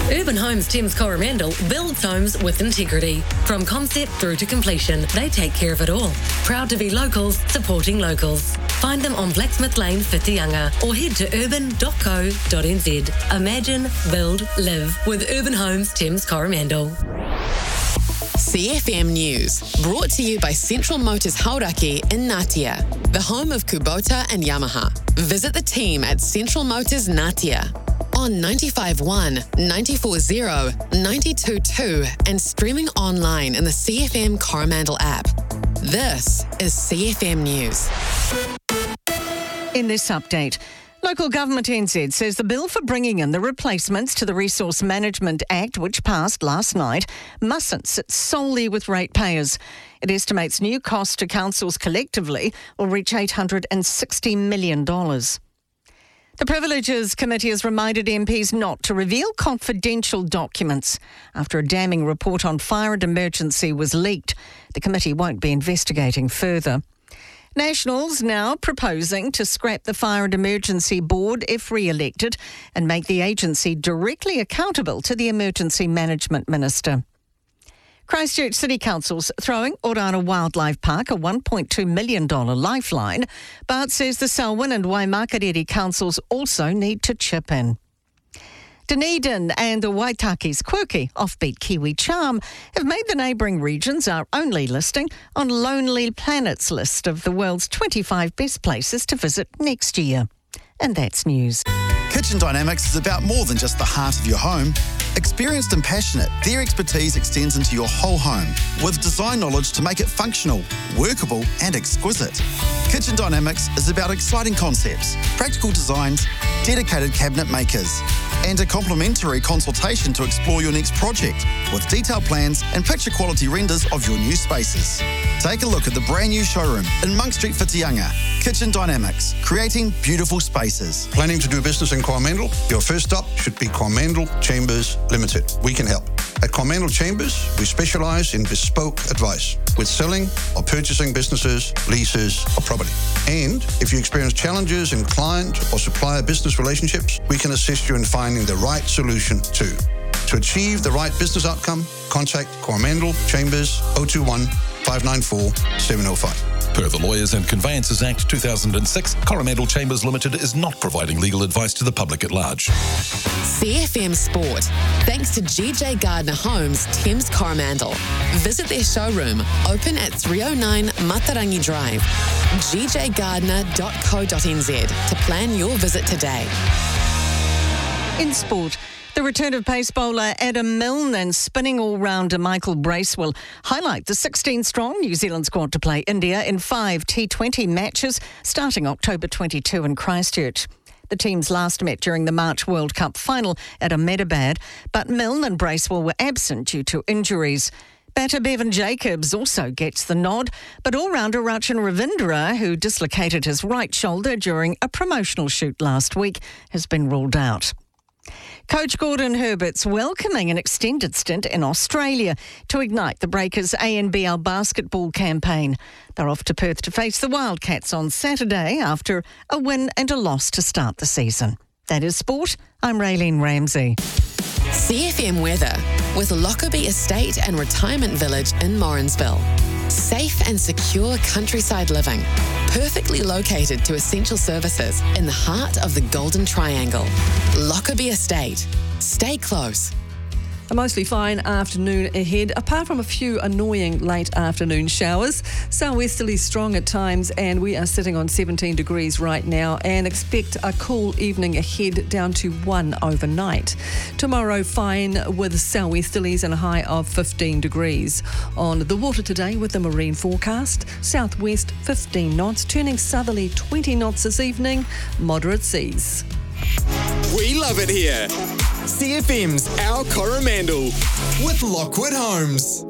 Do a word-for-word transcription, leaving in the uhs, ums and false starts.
Urban Homes Thames Coromandel builds homes with integrity. From concept through to completion, they take care of it all. Proud to be locals, supporting locals. Find them on Blacksmith Lane, Whitianga, or head to urban dot co dot n z. Imagine, build, live with Urban Homes Thames Coromandel. C F M News, brought to you by Central Motors Hauraki in Ngatea, the home of Kubota and Yamaha. Visit the team at Central Motors Ngatea on ninety-five point one, ninety-four point zero, ninety-two point two and streaming online in the C F M Coromandel app. This is C F M News. In this update, Local Government N Z says the bill for bringing in the replacements to the Resource Management Act, which passed last night, mustn't sit solely with ratepayers. It estimates new costs to councils collectively will reach eight hundred sixty million dollars. The Privileges Committee has reminded M Ps not to reveal confidential documents after a damning report on fire and emergency was leaked. The committee won't be investigating further. Nationals now proposing to scrap the Fire and Emergency Board if re-elected and make the agency directly accountable to the Emergency Management Minister. Christchurch City Council's throwing Orana Wildlife Park a one point two million dollars lifeline, but says the Selwyn and Waimakariri councils also need to chip in. Dunedin and the Waitaki's quirky offbeat Kiwi charm have made the neighbouring regions our only listing on Lonely Planet's list of the world's twenty-five best places to visit next year. And that's news. Kitchen Dynamics is about more than just the heart of your home. Experienced and passionate, their expertise extends into your whole home with design knowledge to make it functional, workable and exquisite. Kitchen Dynamics is about exciting concepts, practical designs, dedicated cabinet makers and a complimentary consultation to explore your next project with detailed plans and picture quality renders of your new spaces. Take a look at the brand new showroom in Monk Street, Whitianga. Kitchen Dynamics, creating beautiful spaces. Planning to do business in Coromandel? Your first stop should be Coromandel Chambers Limited. We can help. At Coromandel Chambers, we specialise in bespoke advice with selling or purchasing businesses, leases or property. And if you experience challenges in client or supplier business relationships, we can assist you in finding the right solution too. To achieve the right business outcome, contact Coromandel Chambers oh two one, five nine four, seven oh five. Per the Lawyers and Conveyances Act two thousand six, Coromandel Chambers Limited is not providing legal advice to the public at large. C F M Sport, thanks to G J Gardner Homes, Thames Coromandel. Visit their showroom, open at three oh nine Matarangi Drive, g j gardner dot co dot n z to plan your visit today. In sport, the return of pace bowler Adam Milne and spinning all-rounder Michael Brace will highlight the sixteen-strong New Zealand squad to play India in five T twenty matches starting October twenty-second in Christchurch. The teams last met during the March World Cup final at Ahmedabad, but Milne and Bracewell were absent due to injuries. Batter Bevan Jacobs also gets the nod, but all-rounder Rachin Ravindra, who dislocated his right shoulder during a promotional shoot last week, has been ruled out. Coach Gordon Herbert's welcoming an extended stint in Australia to ignite the Breakers A N B L basketball campaign. They're off to Perth to face the Wildcats on Saturday after a win and a loss to start the season. That is sport. I'm Raylene Ramsey. C F M weather with Lockerbie Estate and Retirement Village in Morrinsville. Safe and secure countryside living, perfectly located to essential services in the heart of the Golden Triangle. Lockerbie Estate. Stay close. A mostly fine afternoon ahead, apart from a few annoying late afternoon showers. Southwesterly strong at times, and we are sitting on seventeen degrees right now and expect a cool evening ahead down to one overnight. Tomorrow fine with southwesterlies and a high of fifteen degrees. On the water today with the marine forecast, southwest fifteen knots, turning southerly twenty knots this evening, moderate seas. We love it here. C F M's Our Coromandel with Lockwood Homes.